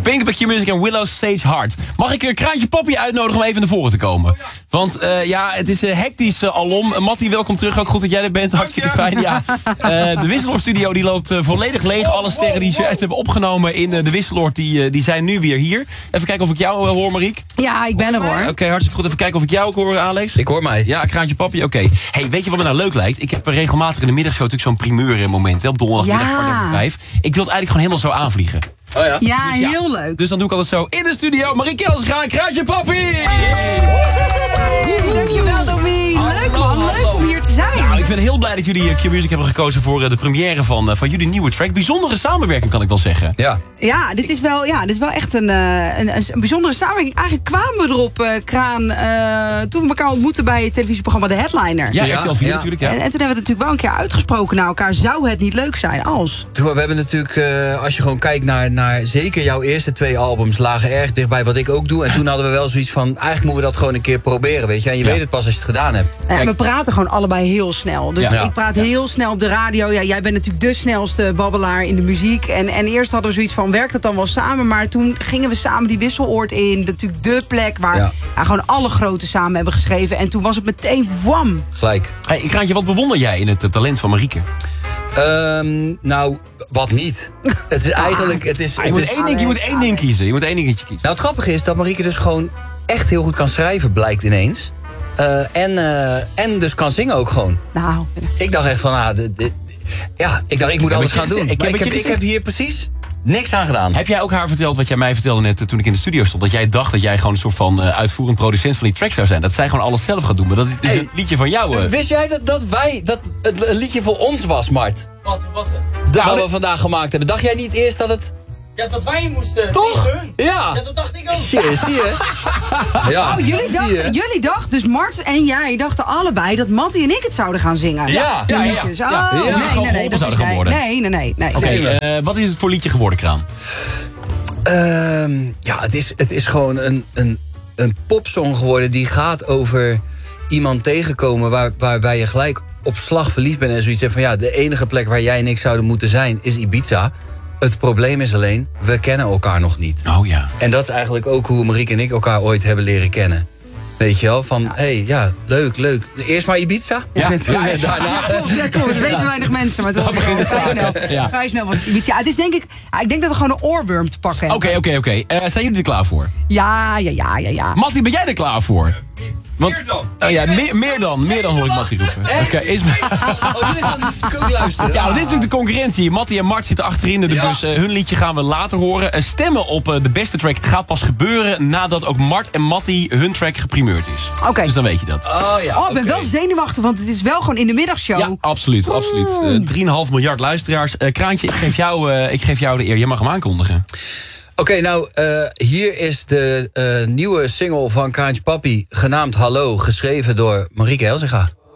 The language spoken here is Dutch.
Pink bij Q-Music en Willow Sage Heart. Mag ik Kraantje Papi uitnodigen om even naar voren te komen? Want het is hectisch alom. Mattie, welkom terug. Ook goed dat jij er bent. Hartstikke fijn. Ja. De Wisseloord-studio die loopt volledig leeg. Alle sterren die juist hebben opgenomen in de Wisseloord, die zijn nu weer hier. Even kijken of ik jou hoor, Mariek. Ja, ik ben er hoor. Oké, hartstikke goed. Even kijken of ik jou ook hoor, Alex. Ik hoor mij. Ja, Kraantje Papi, oké. Hey, weet je wat me nou leuk lijkt? Ik heb regelmatig in de middagshow natuurlijk zo'n primeur moment. Op donderdagmiddag 4:45. Ik wil het eigenlijk gewoon helemaal zo aanvliegen. Oh ja? Ja, dus heel leuk. Dus dan doe ik altijd zo in de studio. Marieke Elsinga en Kraantje Papi! Hey, dankjewel, Domie. Leuk man, leuk om hier te zijn. Nou, ik ben heel blij dat jullie Q-Music hebben gekozen voor de première van jullie nieuwe track. Bijzondere samenwerking, kan ik wel zeggen. Ja, Dit is wel echt een bijzondere samenwerking. Eigenlijk kwamen we erop, Kraan, toen we elkaar ontmoetten bij het televisieprogramma De Headliner. Ja, RTL 4 natuurlijk. Ja. En toen hebben we het natuurlijk wel een keer uitgesproken naar elkaar. Zou het niet leuk zijn als? we hebben natuurlijk, als je gewoon kijkt naar zeker jouw eerste 2 albums, lagen erg dichtbij wat ik ook doe. En toen hadden we wel zoiets van, eigenlijk moeten we dat gewoon een keer proberen, weet je. En je weet het pas als je het gedaan hebt. Ja, we praten gewoon allebei heel snel. Dus ik praat heel snel op de radio. Ja, jij bent natuurlijk de snelste babbelaar in de muziek. En eerst hadden we zoiets van, werkt het dan wel samen? Maar toen gingen we samen die Wisseloord in. Natuurlijk de plek waar gewoon alle grote samen hebben geschreven. En toen was het meteen wam. Gelijk. Hey, Kraantje, wat bewonder jij in het talent van Marieke? Nou, wat niet. Het is eigenlijk... Je moet één ding kiezen. Je moet één dingetje kiezen. Nou, het grappige is dat Marieke dus gewoon echt heel goed kan schrijven, blijkt ineens. En dus kan zingen ook gewoon. Nou. Ik dacht echt van, ik moet alles gaan doen. Ik heb hier precies niks aan gedaan. Heb jij ook haar verteld wat jij mij vertelde net toen ik in de studio stond? Dat jij dacht dat jij gewoon een soort van uitvoerend producent van die track zou zijn. Dat zij gewoon alles zelf gaat doen. Maar dat is een liedje van jou. Wist jij dat het een liedje voor ons was, Mart? Wat? Dat we vandaag gemaakt hebben. Dacht jij niet eerst dat het... Ja, dat wij moesten. Toch? Hun. Ja. Dat dacht ik ook. Zie je? Ja. Oh, jullie dachten, dus Mart en jij dachten allebei dat Mattie en ik het zouden gaan zingen. Ja. Nee, dat zouden gaan worden. Nee. Oké, wat is het voor liedje geworden, Kraan? Het is gewoon een popsong geworden die gaat over iemand tegenkomen waarbij je gelijk op slag verliefd bent en zoiets hebt van de enige plek waar jij en ik zouden moeten zijn is Ibiza. Het probleem is alleen, we kennen elkaar nog niet. Oh ja. En dat is eigenlijk ook hoe Marieke en ik elkaar ooit hebben leren kennen. Weet je wel, van leuk. Eerst maar Ibiza. Ja. Daarna. Ja, klopt. Dat weten weinig mensen, maar toch vrij snel was het Ibiza. Ja, het is denk ik denk dat we gewoon een oorworm te pakken hebben. Oké. Zijn jullie er klaar voor? Ja. Mattie, ben jij er klaar voor? Meer dan. Oh ja, meer dan hoor ik Mattie roepen. Oké, jullie gaan natuurlijk ook luisteren. Ja, dat is natuurlijk de concurrentie. Mattie en Mart zitten achterin de bus. Hun liedje gaan we later horen. Stemmen op de beste track gaat pas gebeuren nadat ook Mart en Mattie hun track geprimeurd is. Oké. Dus dan weet je dat. Ik ben wel zenuwachtig, want het is wel gewoon in de middagshow. Ja, absoluut. 3,5 miljard luisteraars. Kraantje, ik geef jou de eer. Je mag hem aankondigen. Oké, nou, hier is de nieuwe single van Kraantje Papi, genaamd Hallo, geschreven door Marieke Elsinga.